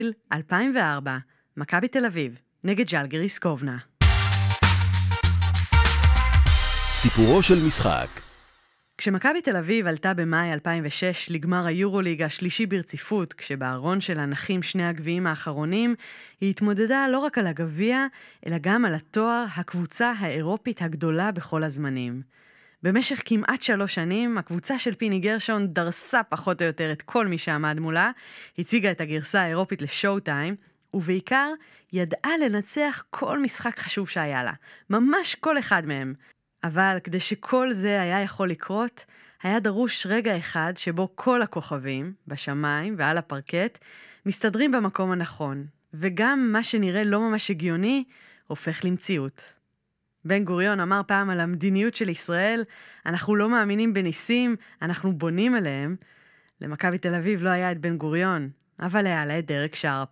2004, מכבי תל אביב, נגד ז'לגיריס קובנה. סיפורו של משחק. כשמכבי תל אביב עלתה במאי 2006 לגמר היורוליג השלישי ברציפות, כשבארון שלה נחים שני הגביעים האחרונים, היא התמודדה לא רק על הגביע, אלא גם על התואר הקבוצה האירופית הגדולה בכל הזמנים. במשך כמעט 3 שנים, הקבוצה של פיני גרשון דרסה פחות או יותר את כל מי שעמד מולה, הציגה את הגרסה האירופית לשואו טיים, ובעיקר ידעה לנצח כל משחק חשוב שהיה לה, ממש כל אחד מהם. אבל כדי שכל זה היה יכול לקרות, היה דרוש רגע אחד שבו כל הכוכבים, בשמיים ועל הפרקט, מסתדרים במקום הנכון, וגם מה שנראה לא ממש הגיוני, הופך למציאות. בן גוריון אמר פעם על המדיניות של ישראל, אנחנו לא מאמינים בניסים, אנחנו בונים עליהם. למכבי תל אביב לא היה את בן גוריון, אבל היה לה את דרק שרפ.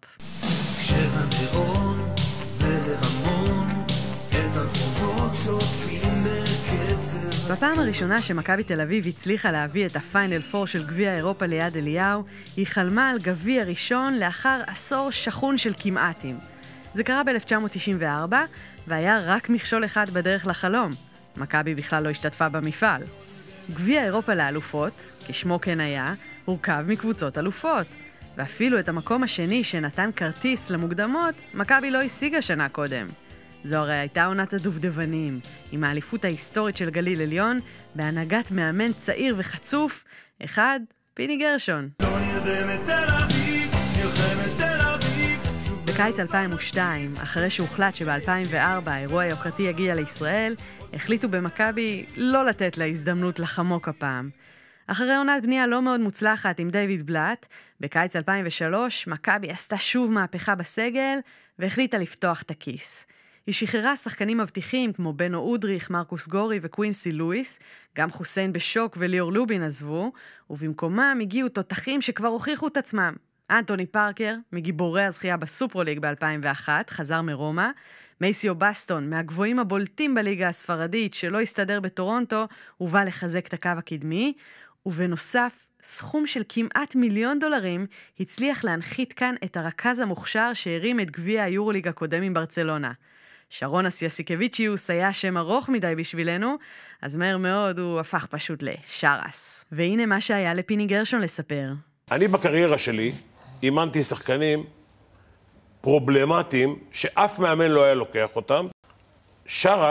כשהנאון והמון, את הרחובות שוטפים בקצב. בפעם הראשונה שמכבי תל אביב הצליחה להביא את הפיינל 4 של גביע אירופה ליד אליהו, היא חלמה על גביע ראשון לאחר עשור שכון של כמעטים. זה קרה ב-1994, והיה רק מכשול אחד בדרך לחלום. מכבי בכלל לא השתתפה במפעל. גביע אירופה לאלופות, כשמו כן היה, הורכב מקבוצות אלופות. ואפילו את המקום השני שנתן כרטיס למוקדמות, מכבי לא השיגה שנה קודם. זו הרי הייתה עונת הדובדבנים, עם האליפות ההיסטורית של גליל עליון, בהנהגת מאמן צעיר וחצוף, אחד, פיני גרשון. לא נרדמת תל אביב, נלחמת תל אביב. בקיץ 2002, אחרי שהוחלט שב-2004 האירוע היוקרתי יגיע לישראל, החליטו במכבי לא לתת לה הזדמנות לחמוק הפעם. אחרי עונת בנייה לא מאוד מוצלחת עם דיוויד בלאט, בקיץ 2003 מכבי עשתה שוב מהפכה בסגל והחליטה לפתוח את הכיס. היא שחררה שחקנים מבטיחים כמו בנו אודריך, מרקוס גורי וקווינסי לואיס, גם חוסיין בשוק וליאור לובין עזבו, ובמקומם הגיעו תותחים שכבר הוכיחו את עצמם. אנטוני פארקר, מגיבורי הזכייה בסופרוליג ב-2001, חזר מרומא, מייסיו בסטון, מהגבוהים הבולטים בליגה הספרדית שלא הסתדר בטורונטו, ובא לחזק את הקו הקדמי, ובנוסף, סכום של כמעט $1,000,000 הצליח להנחית כאן את הרכז המוכשר שהרים את גביע היורוליג הקודם עם ברצלונה. שרונס יסיקביצ'יוס היה שם ארוך מדי בשבילנו, אז מהר מאוד הוא הפך פשוט לשרס. והנה מה שהיה לפיני גרשון לספר. אני בקריירה שלי אימנתי שחקנים פרובלמטיים שאף מאמן לא היה לוקח אותם. שרס